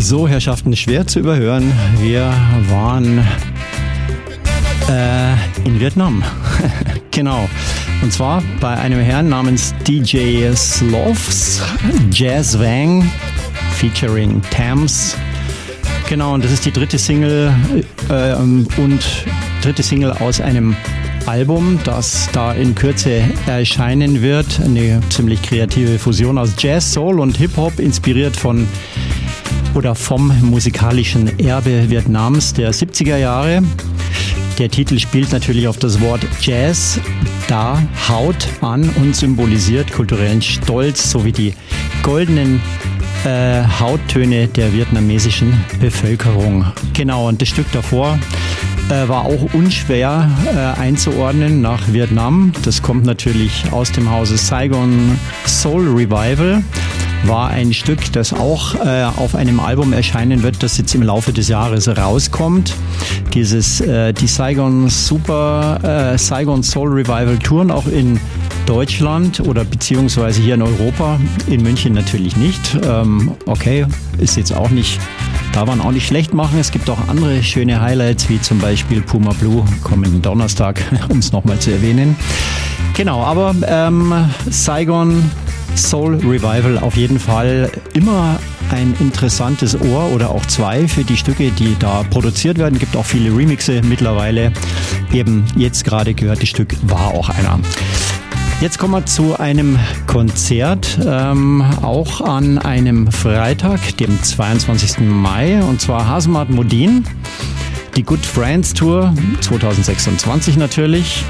So, Herrschaften, schwer zu überhören. Wir waren in Vietnam. Genau. Und zwar bei einem Herrn namens DJ Sloths, Jazz Wang, featuring Tams. Genau, und das ist die dritte Single aus einem Album, das da in Kürze erscheinen wird. Eine ziemlich kreative Fusion aus Jazz, Soul und Hip-Hop, inspiriert vom musikalischen Erbe Vietnams der 70er Jahre. Der Titel spielt natürlich auf das Wort Jazz, da haut an und symbolisiert kulturellen Stolz sowie die goldenen Hauttöne der vietnamesischen Bevölkerung. Genau, und das Stück davor war auch unschwer einzuordnen nach Vietnam. Das kommt natürlich aus dem Hause Saigon Soul Revival. War ein Stück, das auch auf einem Album erscheinen wird, das jetzt im Laufe des Jahres rauskommt. Die Saigon Soul Revival touren auch in Deutschland oder beziehungsweise hier in Europa, in München natürlich nicht. Okay, ist jetzt auch nicht, darf man auch nicht schlecht machen. Es gibt auch andere schöne Highlights, wie zum Beispiel Puma Blue, kommenden Donnerstag, um es nochmal zu erwähnen. Genau, aber Saigon Soul Revival auf jeden Fall immer ein interessantes Ohr oder auch zwei für die Stücke, die da produziert werden. Gibt auch viele Remixe mittlerweile. Eben jetzt gerade gehörte Stück war auch einer. Jetzt kommen wir zu einem Konzert, auch an einem Freitag, dem 22. Mai, und zwar Hazmat Modin, die Good Friends Tour 2026 natürlich.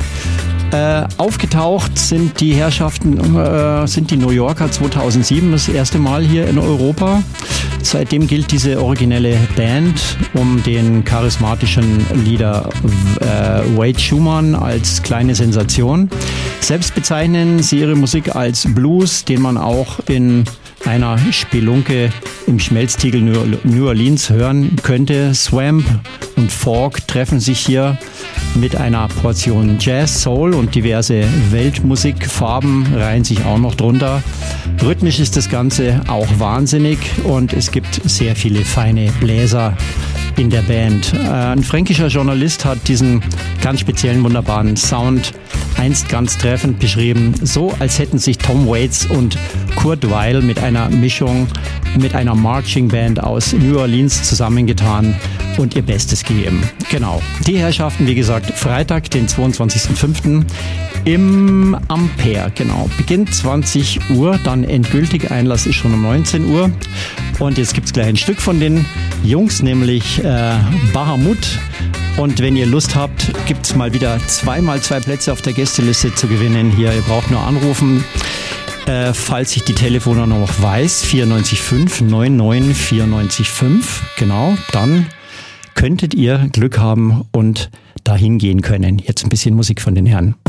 Aufgetaucht sind die Herrschaften, sind die New Yorker 2007 das erste Mal hier in Europa. Seitdem gilt diese originelle Band um den charismatischen Leader Wade Schumann als kleine Sensation. Selbst bezeichnen sie ihre Musik als Blues, den man auch in einer Spelunke im Schmelztiegel New Orleans hören könnte. Swamp und Folk treffen sich hier mit einer Portion Jazz, Soul und diverse Weltmusikfarben reihen sich auch noch drunter. Rhythmisch ist das Ganze auch wahnsinnig und es gibt sehr viele feine Bläser in der Band. Ein fränkischer Journalist hat diesen ganz speziellen, wunderbaren Sound einst ganz treffend beschrieben, so als hätten sich Tom Waits und Kurt Weill mit einer Mischung mit einer Marching Band aus New Orleans zusammengetan und ihr Bestes gegeben. Genau. Die Herrschaften, wie gesagt, Freitag, den 22.05. im Ampere. Genau. Beginnt 20 Uhr, dann endgültig. Einlass ist schon um 19 Uhr. Und jetzt gibt es gleich ein Stück von den Jungs, nämlich Bahamut. Und wenn ihr Lust habt, gibt es mal wieder 2x2 Plätze auf der Gästeliste zu gewinnen. Hier, ihr braucht nur anrufen. Falls ich die Telefonnummer noch weiß, 94.5 99 94.5, genau, dann könntet ihr Glück haben und dahin gehen können. Jetzt ein bisschen Musik von den Herren.